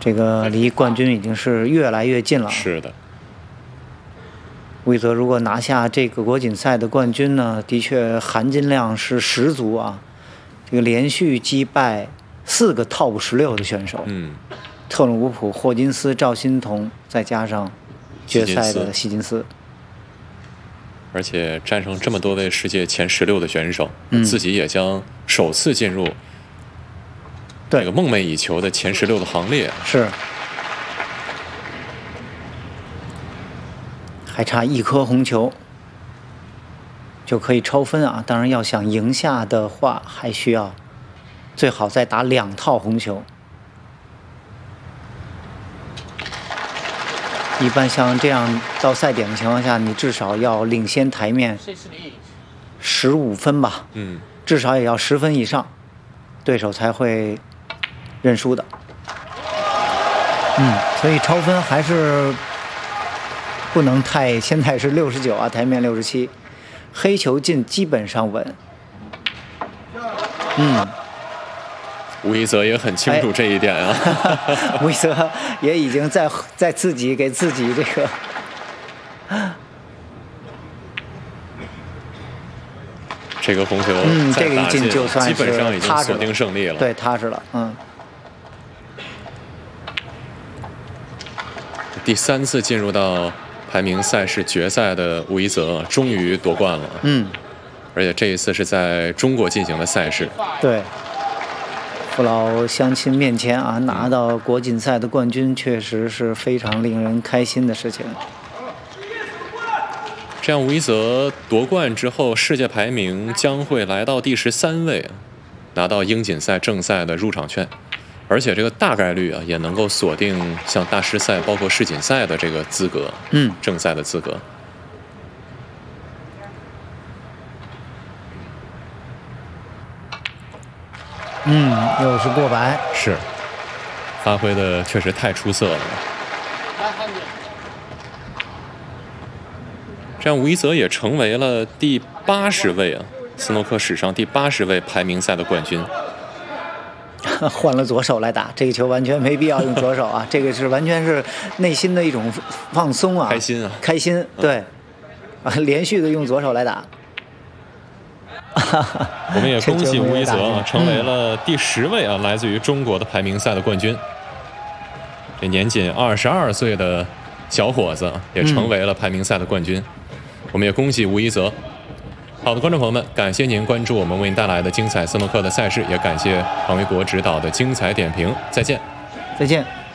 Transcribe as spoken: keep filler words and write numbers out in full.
这个离冠军已经是越来越近了。 是的。 吴一泽如果拿下这个国锦赛的冠军呢，的确含金量是十足啊！这个连续击败四个 Top 十六的选手， 嗯， 特鲁乌普、霍金斯、赵心童，再加上决赛的希金斯， 而且战胜这么多位世界前十六的选手， 嗯、 自己也将首次进入这个梦寐以求的前十六的行列。 是。还差一颗红球就可以超分啊！当然，要想赢下的话，还需要最好再打两套红球。一般像这样到赛点的情况下，你至少要领先台面十五分吧？ 嗯， 至少也要十分以上，对手才会认输的。嗯，所以超分还是。不能太，现在是六十九啊，台面六十七，黑球进基本上稳。嗯， 吴一泽也很清楚这一点啊。 哎、吴一泽也已经在在自己给自己这个， 这个红球， 嗯，这个一进就算是基本上已经锁定胜利了。 对，踏实了，嗯。 第三次进入到排名赛事决赛的吴一泽终于夺冠了， 嗯， 而且这一次是在中国进行的赛事。 对，父老乡亲面前啊，拿到国锦赛的冠军，确实是非常令人开心的事情。 这样，吴一泽夺冠之后，世界排名将会来到第十三位，拿到英锦赛正赛的入场券。而且这个大概率啊，也能够锁定像大师赛、包括世锦赛的这个资格， 嗯， 正赛的资格。 嗯，又是过百， 是，发挥的确实太出色了。这样，吴一泽也成为了第八十位啊，斯诺克史上第八十位排名赛的冠军。 换了左手来打这个球，完全没必要用左手啊！这个是完全是内心的一种放松啊， 开心啊， 开心，对，啊，连续的用左手来打。 我们也恭喜吴一泽啊，成为了第十位啊，来自于中国的排名赛的冠军。这年仅二十二岁的小伙子也成为了排名赛的冠军，我们也恭喜吴一泽。好的，观众朋友们，感谢您关注我们为您带来的精彩斯诺克的赛事，也感谢庞维国指导的精彩点评。再见， 再见。